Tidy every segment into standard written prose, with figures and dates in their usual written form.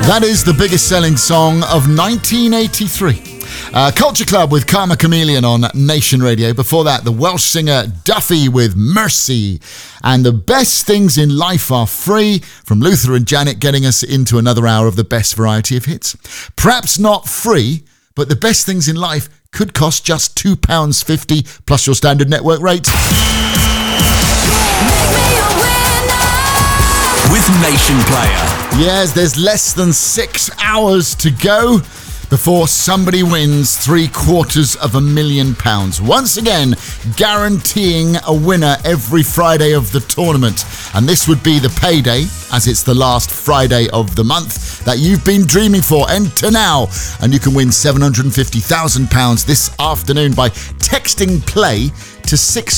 That is the biggest selling song of 1983. Culture Club with Karma Chameleon on Nation Radio. Before that, the Welsh singer Duffy with Mercy. And the best things in life are free from Luther and Janet, getting us into another hour of the best variety of hits. Perhaps not free, but the best things in life could cost just £2.50 plus your standard network rate. With Nation Player. Yes, there's less than 6 hours to go before somebody wins £750,000. Once again, guaranteeing a winner every Friday of the tournament. And this would be the payday, as it's the last Friday of the month, that you've been dreaming for. Enter now, and you can win £750,000 this afternoon by texting play to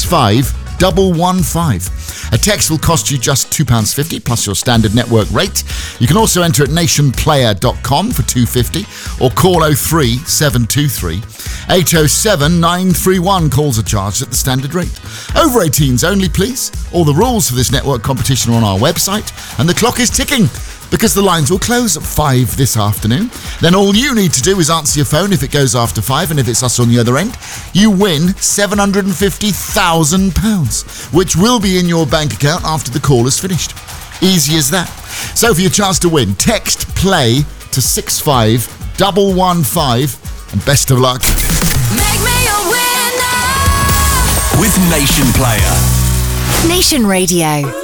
65115. A text will cost you just £2.50 plus your standard network rate. You can also enter at nationplayer.com for £2.50 or call 03723 807 931. Calls are charged at the standard rate. Over 18s only, please. All the rules for this network competition are on our website, and the clock is ticking, because the lines will close at 5 this afternoon. Then all you need to do is answer your phone if it goes after 5, and if it's us on the other end, you win £750,000, which will be in your bank account after the call is finished. Easy as that. So for your chance to win, text play to 65115, and best of luck. Make me a winner with Nation Player. Nation Radio.